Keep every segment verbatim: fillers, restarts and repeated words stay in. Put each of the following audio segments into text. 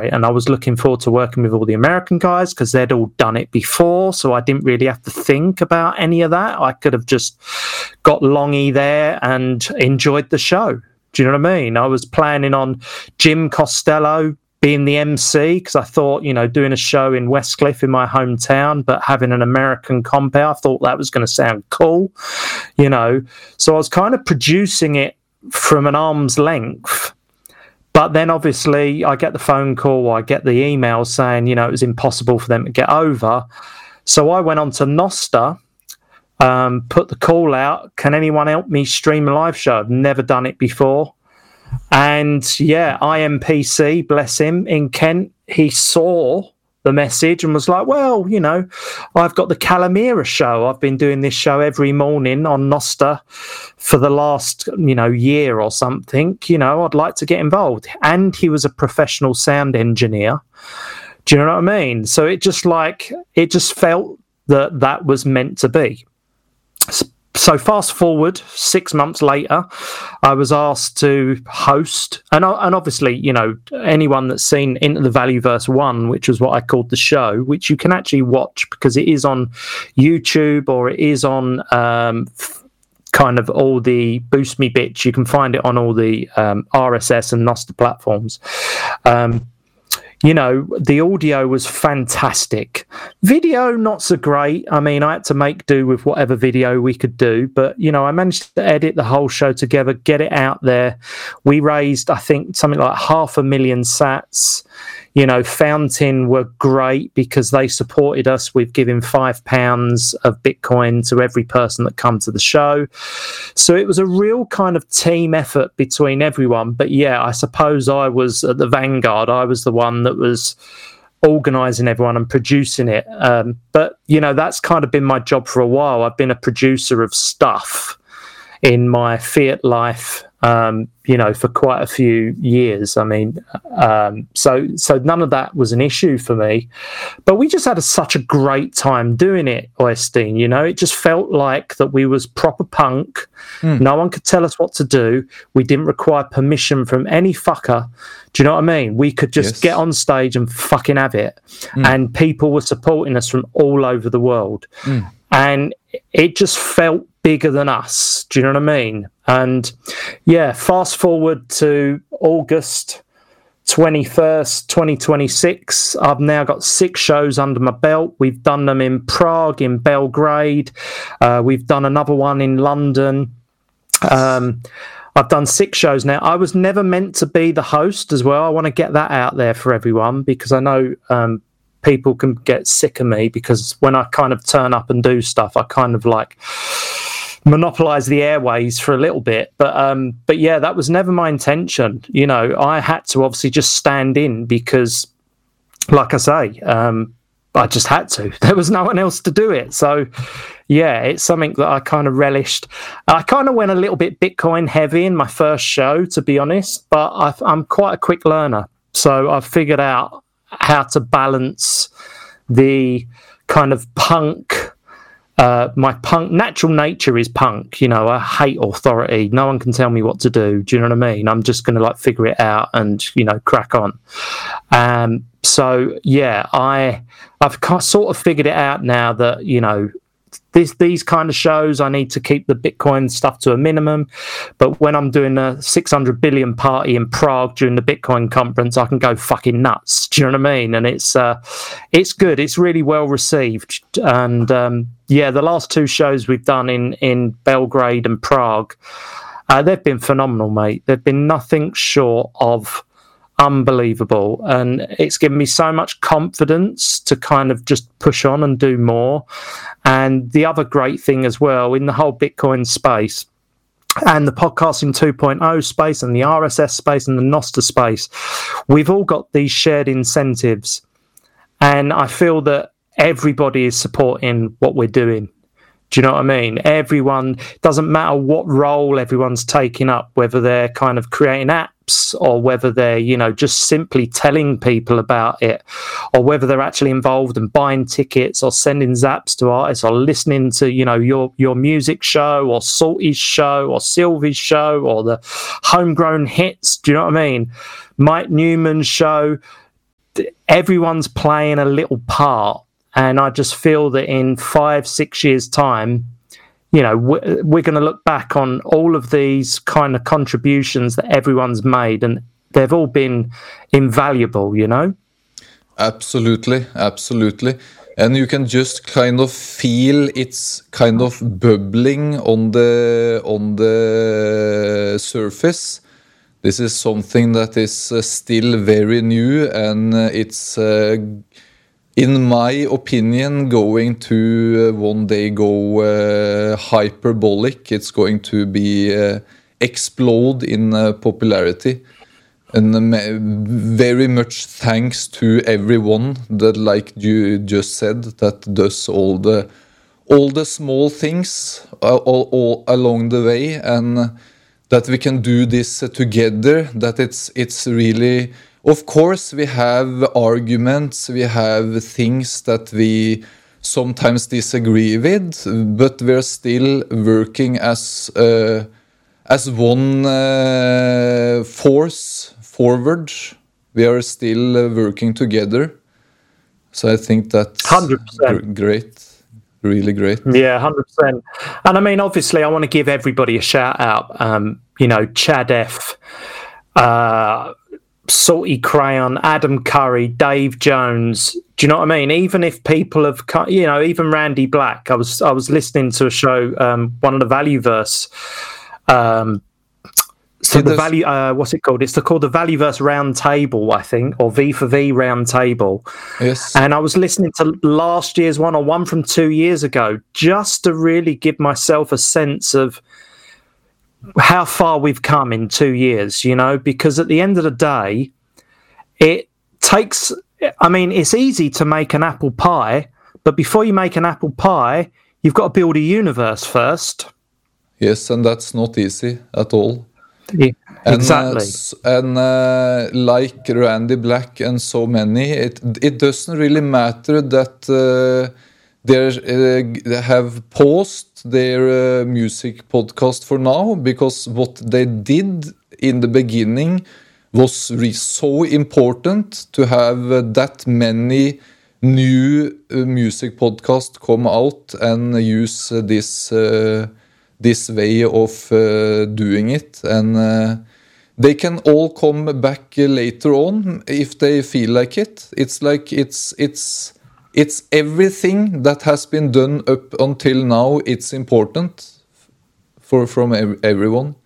great. And I was looking forward to working with all the American guys because they'd all done it before. So I didn't really have to think about any of that. I could have just got Longy there and enjoyed the show. Do you know what I mean? I was planning on Jim Costello being the M C because I thought, you know, doing a show in Westcliff in my hometown, but having an American compere, I thought that was going to sound cool, you know. So I was kind of producing it from an arm's length. But then obviously I get the phone call, I get the email saying, you know, it was impossible for them to get over. So I went on to Nostr, um, put the call out, can anyone help me stream a live show? I've never done it before. And yeah, I M P C, bless him, in Kent, he saw the message and was like, well, you know, I've got the Calamira show. I've been doing this show every morning on Nostr for the last, you know, year or something. You know, I'd like to get involved. And he was a professional sound engineer. Do you know what I mean? So it just like, it just felt that that was meant to be. So fast forward six months later, I was asked to host, and and obviously, you know, anyone that's seen Into the Valueverse one, which was what I called the show, which you can actually watch because it is on YouTube or it is on um, kind of all the Boost Me Bitch. You can find it on all the um, R S S and Nostr platforms. Um, You know, the audio was fantastic. Video, not so great. I mean, I had to make do with whatever video we could do. But, you know, I managed to edit the whole show together, get it out there. We raised, I think, something like half a million sats. You know, Fountain were great because they supported us with giving five pounds of Bitcoin to every person that come to the show. So it was a real kind of team effort between everyone. But yeah, I suppose I was at the vanguard. I was the one that was organising everyone and producing it. Um, but, you know, that's kind of been my job for a while. I've been a producer of stuff in my Fiat life, um, you know, for quite a few years. I mean, um, so so none of that was an issue for me. But we just had a, such a great time doing it, Oystein, you know. It just felt like that we was proper punk. Mm. No one could tell us what to do. We didn't require permission from any fucker. Do you know what I mean? We could just yes. get on stage and fucking have it. Mm. And people were supporting us from all over the world. Mm. And it just felt bigger than us. Do you know what I mean? And yeah, fast forward to August twenty-first, twenty twenty-six. I've now got six shows under my belt. We've done them in Prague, in Belgrade. Uh, we've done another one in London. Um, I've done six shows now. I was never meant to be the host as well. I want to get that out there for everyone because I know um, people can get sick of me because when I kind of turn up and do stuff, I kind of like monopolize the airways for a little bit. But um, but yeah, that was never my intention. You know, I had to obviously just stand in because, like I say, um, I just had to. There was no one else to do it. So yeah, it's something that I kind of relished. I kind of went a little bit Bitcoin heavy in my first show, to be honest, but I've, I'm quite a quick learner. So I've figured out how to balance the kind of punk. Uh, my punk natural nature is punk. You know, I hate authority. No one can tell me what to do. Do you know what I mean? I'm just going to like figure it out and, you know, crack on. Um, so yeah, I I've sort of figured it out now that, you know, This, these kind of shows, I need to keep the Bitcoin stuff to a minimum. But when I'm doing a six hundred billion party in Prague during the Bitcoin conference, I can go fucking nuts. Do you know what I mean? And it's uh, it's good. It's really well received. And um, yeah, the last two shows we've done in, in Belgrade and Prague, uh, they've been phenomenal, mate. They've been nothing short of unbelievable, and it's given me so much confidence to kind of just push on and do more. And the other great thing as well in the whole Bitcoin space and the podcasting two point oh space and the R S S space and the Nostr space, we've all got these shared incentives, and I feel that everybody is supporting what we're doing. Do you know what I mean? Everyone, doesn't matter what role everyone's taking up, whether they're kind of creating apps or whether they're, you know, just simply telling people about it, or whether they're actually involved in buying tickets or sending zaps to artists or listening to, you know, your, your music show or Salty's show or Sylvie's show or the Homegrown Hits. Do you know what I mean? Mike Newman's show. everyone's playing a little part, and I just feel that in five, six years' time, you know, we're, we're going to look back on all of these kind of contributions that everyone's made, and they've all been invaluable, you know? Absolutely, absolutely. And you can just kind of feel it's kind of bubbling on the on the surface. This is something that is uh, still very new, and uh, it's, uh, in my opinion, going to uh, one day go uh, hyperbolic. It's going to be uh, explode in uh, popularity. And um, very much thanks to everyone that, like you just said, that does all the all the small things uh, all, all along the way, and that we can do this uh, together. That it's it's really, of course, we have arguments, we have things that we sometimes disagree with, but we're still working as uh, as one uh, force forward. We are still uh, working together. So I think that's one hundred percent. Gr- great, really great. Yeah, one hundred percent. And I mean, obviously, I want to give everybody a shout out. Um, you know, Chadef, uh, Salty Crayon, Adam Curry, Dave Jones. Do you know what I mean? Even if people have, you know, even Randy Black. I was I was listening to a show, um, one of the Valueverse. Um, So the value, uh, what's it called? It's the, called the Valueverse Round Table, I think, or V for V Round Table. Yes. And I was listening to last year's one or one from two years ago, just to really give myself a sense of how far we've come in two years, you know, because at the end of the day, it takes, I mean, it's easy to make an apple pie, but before you make an apple pie, you've got to build a universe first. Yes, and that's not easy at all. Yeah, exactly. And, uh, and uh, like Randy Black and so many, it it doesn't really matter that uh, they uh, have paused their uh, music podcast for now, because what they did in the beginning was re- so important to have uh, that many new uh, music podcasts come out and use uh, this uh, this way of uh, doing it, and uh, they can all come back uh, later on if they feel like it. It's like it's it's it's everything that has been done up until now. It's important for from ev- everyone.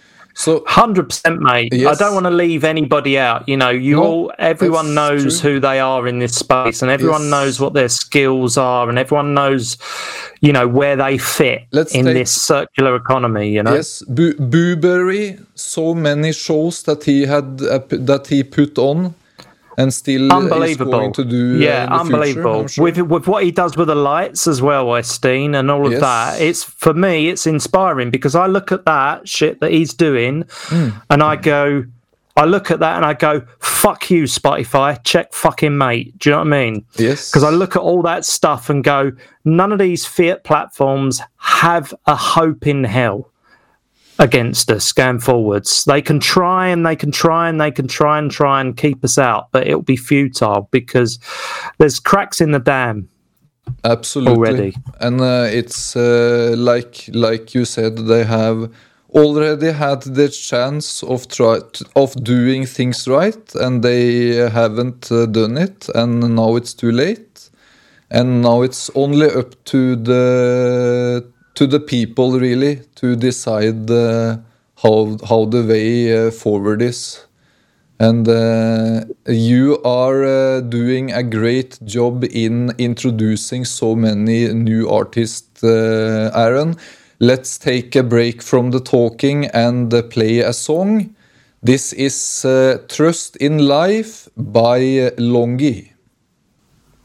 So one hundred percent, mate. Yes. I don't want to leave anybody out. You know, you No, all, everyone knows true. who they are in this space, and everyone Yes. knows what their skills are, and everyone knows, you know, where they fit Let's in take- this circular economy. You know, Yes, Bu- Booberry, so many shows that he had uh, p- that he put on, and still uh, is unbelievable. going to do. Uh, yeah, in the unbelievable. Future, I'm sure. With with what he does with the lights as well, Westeen, and all of Yes. that. It's for me, it's inspiring because I look at that shit that he's doing, Mm. and I go, I look at that and I go, fuck you, Spotify, check fucking mate. Do you know what I mean? Yes, Because I look at all that stuff and go, none of these fiat platforms have a hope in hell against us going forwards. They can try and they can try and they can try and try and keep us out, but it'll be futile because there's cracks in the dam. absolutely. already. And uh, it's uh, like like you said, they have already had the chance of try of doing things right, and they haven't uh, done it, and now it's too late. And now it's only up to the to the people really to decide uh, how how the way uh, forward is. And uh, you are uh, doing a great job in introducing so many new artists, uh, Aaron. Let's take a break from the talking and uh, play a song. This is uh, Trust in Life by Longi.